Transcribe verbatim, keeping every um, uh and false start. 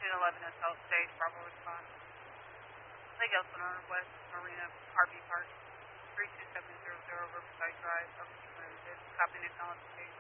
fourteen eleven S L stage, Bravo response. Lake Elsinore, West Marina, R V Park, three two seven zero zero Riverside Drive, Overseas Limited. Copy and acknowledge stage.